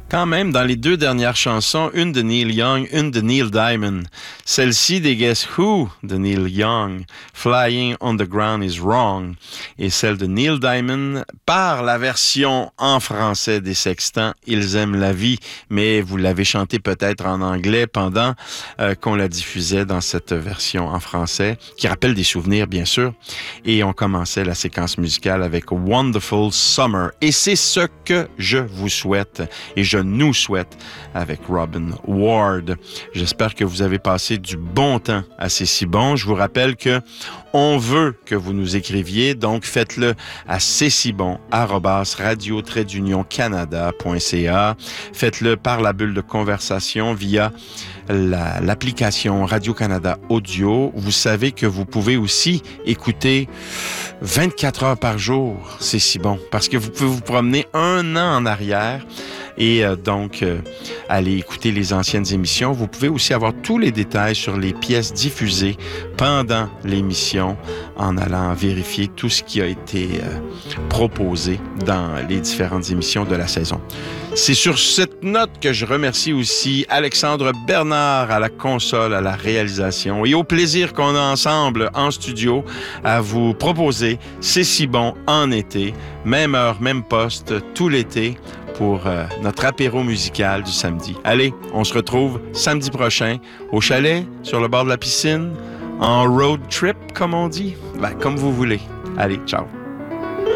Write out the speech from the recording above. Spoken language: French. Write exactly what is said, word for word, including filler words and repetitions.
Quand même, dans les deux dernières chansons, une de Neil Young, une de Neil Diamond. Celle-ci des Guess Who de Neil Young, Flying on the Ground is Wrong. Et celle de Neil Diamond, par la version en français des Sextants, Ils aiment la vie. Mais vous l'avez chanté peut-être en anglais pendant euh, qu'on la diffusait dans cette version en français, qui rappelle des souvenirs, bien sûr. Et on commençait la séquence musicale avec Wonderful Summer. Et c'est ce que je vous souhaite. Et je nous souhaite avec Robin Ward. J'espère que vous avez passé du bon temps à C'est si bon. Je vous rappelle que on veut que vous nous écriviez, donc faites-le à c'est si bon arobase radio trait d'union canada point c a. Faites-le par la bulle de conversation via la, l'application Radio-Canada Audio. Vous savez que vous pouvez aussi écouter vingt-quatre heures par jour, C'est si bon, parce que vous pouvez vous promener un an en arrière et euh, donc euh, aller écouter les anciennes émissions. Vous pouvez aussi avoir tous les détails sur les pièces diffusées pendant l'émission en allant vérifier tout ce qui a été euh, proposé dans les différentes émissions de la saison. C'est sur cette note que je remercie aussi Alexandre Bernard à la console, à la réalisation et au plaisir qu'on a ensemble en studio à vous proposer C'est si bon en été, même heure, même poste, tout l'été pour euh, notre apéro musical du samedi. Allez, on se retrouve samedi prochain au chalet, sur le bord de la piscine, en road trip, comme on dit. Ben, comme vous voulez. Allez, ciao.